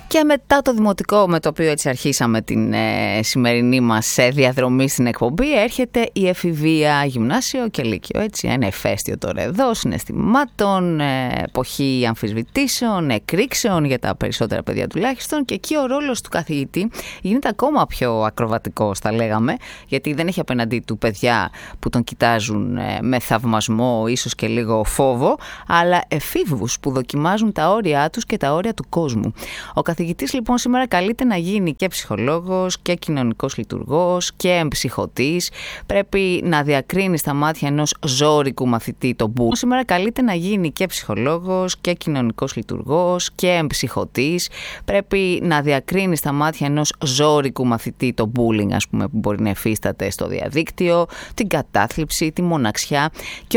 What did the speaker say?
Και μετά το δημοτικό, με το οποίο έτσι αρχίσαμε την σημερινή μας διαδρομή στην εκπομπή, έρχεται η εφηβεία, γυμνάσιο και λύκειο. Έτσι, ένα ηφαίστειο τώρα εδώ, συναισθημάτων, εποχή αμφισβητήσεων, εκρήξεων για τα περισσότερα παιδιά τουλάχιστον. Και εκεί ο ρόλος του καθηγητή γίνεται ακόμα πιο ακροβατικός, θα λέγαμε, γιατί δεν έχει απέναντί του παιδιά που τον κοιτάζουν με θαυμασμό, ίσως και λίγο φόβο, αλλά εφήβους που δοκιμάζουν τα όρια τους και τα όρια του κόσμου. Ο καθηγητής λοιπόν σήμερα καλείται να γίνει και ψυχολόγος και κοινωνικός λειτουργός και εμψυχωτής. Πρέπει να διακρίνει στα μάτια ενός ζώρικου μαθητή το bullying. Σήμερα καλείται να γίνει και ψυχολόγος και κοινωνικός λειτουργός και εμψυχωτής. Πρέπει να διακρίνει στα μάτια ενός ζώρικου μαθητή το bullying, ας πούμε, που μπορεί να εφίσταται στο διαδίκτυο, την κατάθλιψη, τη μοναξιά. Και